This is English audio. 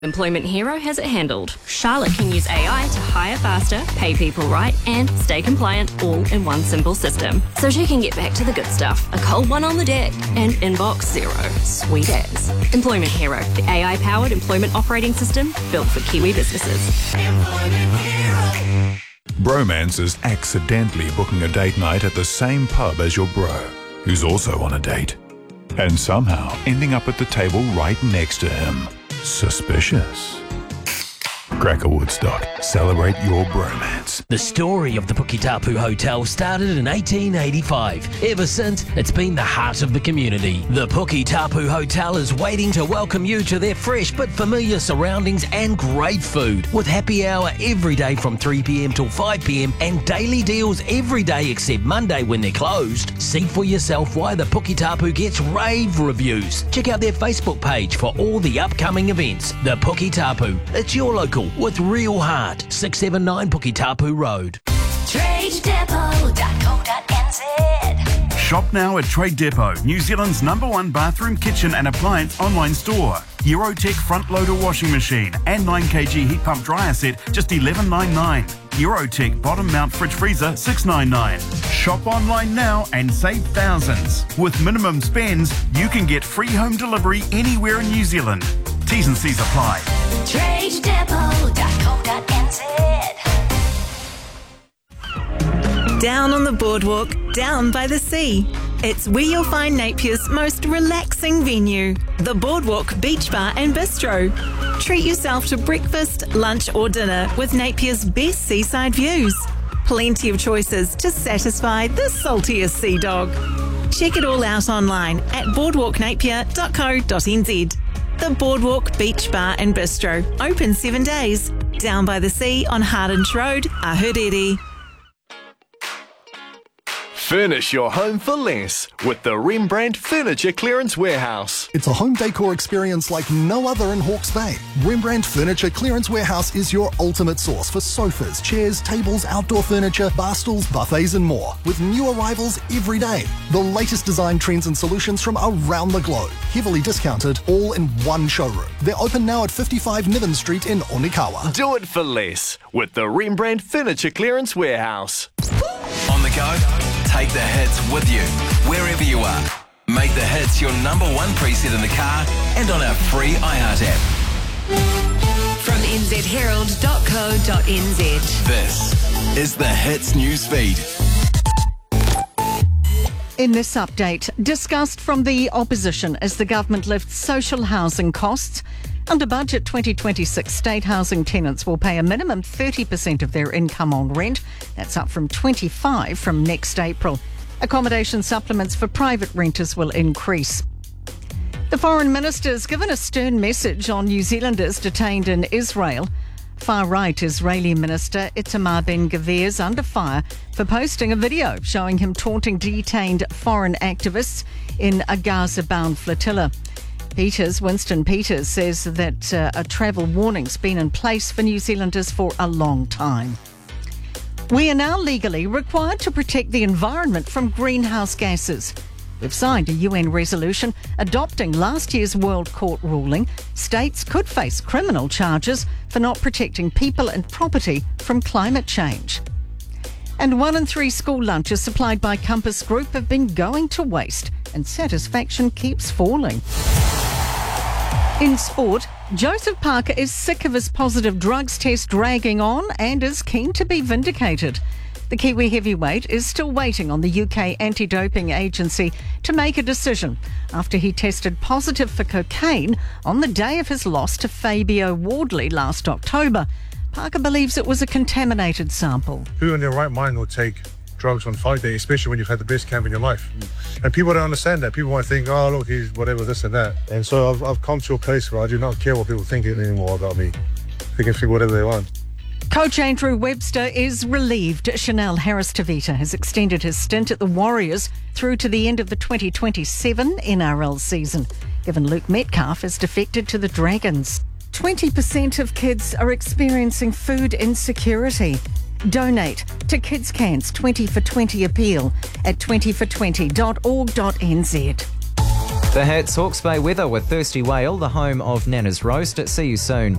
Employment Hero has it handled. Charlotte can use AI to hire faster, pay people right, and stay compliant all in one simple system. So she can get back to the good stuff. A cold one on the deck and inbox zero. Sweet as. Employment Hero, the AI-powered employment operating system built for Kiwi businesses. Bromance is accidentally booking a date night at the same pub as your bro, who's also on a date, and somehow ending up at the table right next to him. Suspicious. Cracker Woodstock. Celebrate your bromance. The story of the Puketapu Hotel started in 1885. Ever since, it's been the heart of the community. The Puketapu Hotel is waiting to welcome you to their fresh but familiar surroundings and great food. With happy hour every day from 3 p.m. till 5 p.m. and daily deals every day except Monday when they're closed. See for yourself why the Puketapu gets rave reviews. Check out their Facebook page for all the upcoming events. The Puketapu. It's your local with real heart. 679 Puketapu Road. TradeDepot.co.nz. Shop now at Trade Depot, New Zealand's #1 bathroom, kitchen and appliance online store. Eurotech front loader washing machine and 9kg heat pump dryer set just $11.99. Eurotech bottom mount fridge freezer $6.99. Shop online now and save thousands. With minimum spends, you can get free home delivery anywhere in New Zealand. T's and C's apply. TradeDepot.co.nz. Down on the boardwalk, down by the sea. It's where you'll find Napier's most relaxing venue, the Boardwalk Beach Bar and Bistro. Treat yourself to breakfast, lunch or dinner with Napier's best seaside views. Plenty of choices to satisfy the saltiest sea dog. Check it all out online at boardwalknapier.co.nz. The Boardwalk Beach Bar and Bistro, open 7 days. Down by the sea on Hardinge Road, Ahuriri. Furnish your home for less with the Rembrandt Furniture Clearance Warehouse. It's a home decor experience like no other in Hawke's Bay. Rembrandt Furniture Clearance Warehouse is your ultimate source for sofas, chairs, tables, outdoor furniture, bar stools, buffets and more, with new arrivals every day. The latest design trends and solutions from around the globe, heavily discounted, all in one showroom. They're open now at 55 Niven Street in Onikawa. Do it for less with the Rembrandt Furniture Clearance Warehouse. On the go? Take the hits with you, wherever you are. Make the hits your #1 preset in the car and on our free iHeart app. From nzherald.co.nz. This is the Hits newsfeed. In this update, disgust from the opposition as the government lifts social housing costs. Under budget 2026, state housing tenants will pay a minimum 30% of their income on rent. That's up from 25% from next April. Accommodation supplements for private renters will increase. The Foreign Minister's given a stern message on New Zealanders detained in Israel. Far-right Israeli Minister Itamar Ben-Gvir is under fire for posting a video showing him taunting detained foreign activists in a Gaza-bound flotilla. Winston Peters says that a travel warning's been in place for New Zealanders for a long time. We are now legally required to protect the environment from greenhouse gases. We've signed a UN resolution adopting last year's World Court ruling. States could face criminal charges for not protecting people and property from climate change. And 1 in 3 school lunches supplied by Compass Group have been going to waste, and satisfaction keeps falling. In sport, Joseph Parker is sick of his positive drugs test dragging on and is keen to be vindicated. The Kiwi heavyweight is still waiting on the UK anti-doping agency to make a decision after he tested positive for cocaine on the day of his loss to Fabio Wardley last October. Parker believes it was a contaminated sample. Who in their right mind will take drugs on fight day, especially when you've had the best camp in your life? And people don't understand that. People might think, oh, look, he's whatever, this and that. And so I've come to a place where I do not care what people think anymore about me. They can think whatever they want. Coach Andrew Webster is relieved Chanel Harris-Tavita has extended his stint at the Warriors through to the end of the 2027 NRL season, given Luke Metcalf has defected to the Dragons. 20% of kids are experiencing food insecurity. Donate to Kids Can's 20 for 20 appeal at 20for20.org.nz. The Hits, Hawke's Bay weather with Thirsty Whale, the home of Nana's Roast. See you soon.